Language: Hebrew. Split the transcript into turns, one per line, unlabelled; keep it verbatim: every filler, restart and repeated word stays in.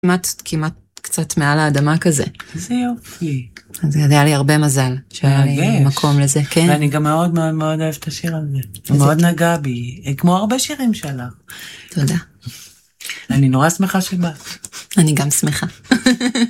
כמעט, כמעט קצת מעל האדמה כזה.
איזה יופי.
אז היה לי הרבה מזל, שהיה לי מקום לזה, כן.
ואני גם מאוד מאוד מאוד אוהבת את השיר הזה. הוא מאוד נגע בי, כמו הרבה שירים שלך.
תודה.
אני נורא שמחה שבאת.
אני גם שמחה.